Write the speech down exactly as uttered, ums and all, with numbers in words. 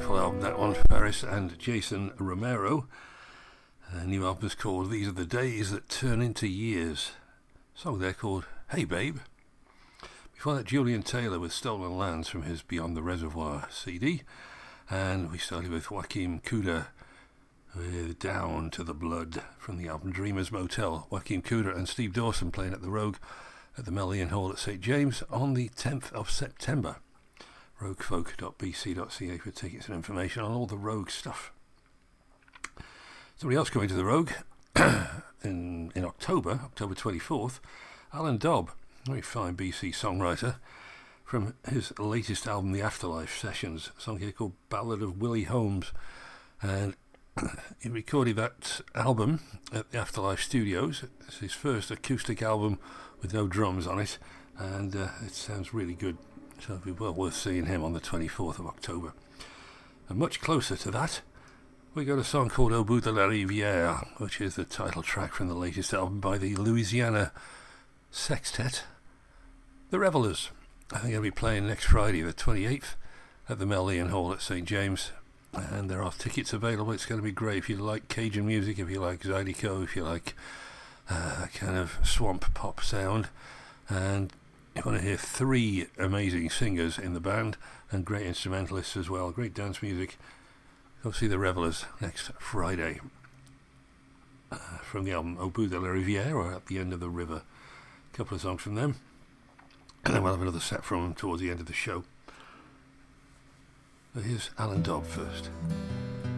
wonderful album, that one. Paris and Jason Romero. The new album is called These Are the Days That Turn Into Years. Song there called Hey Babe. Before that, Julian Taylor with Stolen Lands from his Beyond the Reservoir C D. And we started with Joachim Kuder with Down to the Blood from the album Dreamers Motel. Joachim Kuder and Steve Dawson playing at the Rogue at the Mellion Hall at St James on the tenth of September. rogue folk dot b c dot c a for tickets and information on all the Rogue stuff. Somebody else coming to the Rogue in in October, October twenty-fourth, Alan Dobb, very fine B C songwriter, from his latest album, The Afterlife Sessions, a song here called Ballad of Willie Holmes. And he recorded that album at the Afterlife Studios. It's his first acoustic album with no drums on it, and uh, it sounds really good. So it'll be well worth seeing him on the twenty-fourth of October. And much closer to that, we got a song called Au Bout de la Rivière, which is the title track from the latest album by the Louisiana Sextet, The Revelers. I think they'll be playing next Friday, the twenty-eighth, at the Mellion Hall at St James. And there are tickets available. It's going to be great if you like Cajun music, if you like Zydeco, if you like uh, kind of swamp pop sound. And you want to hear three amazing singers in the band and great instrumentalists as well. Great dance music. Go see the Revelers next Friday uh, from the album Au Bout de la Rivière, or At the End of the River. A couple of songs from them. And then we'll have another set from them towards the end of the show. But here's Alan Dobb first.